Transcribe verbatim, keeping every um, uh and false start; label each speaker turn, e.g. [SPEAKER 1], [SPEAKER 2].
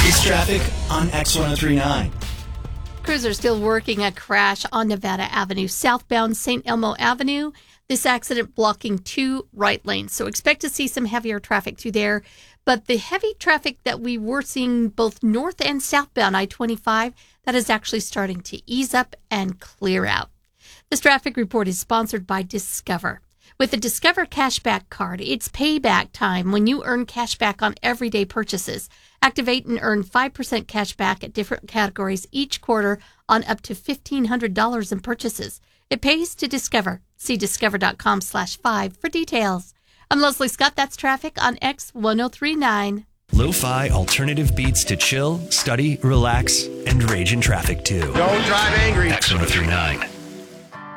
[SPEAKER 1] It's traffic on X ten thirty-nine.
[SPEAKER 2] Crews are still working a crash on Nevada Avenue, southbound Saint Elmo Avenue. This accident blocking two right lanes. So expect to see some heavier traffic through there. But the heavy traffic that we were seeing both north and southbound I twenty-five, that is actually starting to ease up and clear out. This traffic report is sponsored by Discover. With the Discover Cashback Card, it's payback time when you earn cash back on everyday purchases. Activate and earn five percent cash back at different categories each quarter on up to fifteen hundred dollars in purchases. It pays to Discover. See discover.com slash five for details. I'm Leslie Scott. That's traffic on X ten thirty-nine.
[SPEAKER 3] Lo-fi alternative beats to chill, study, relax, and rage in traffic too.
[SPEAKER 4] Don't drive angry.
[SPEAKER 3] X ten thirty-nine.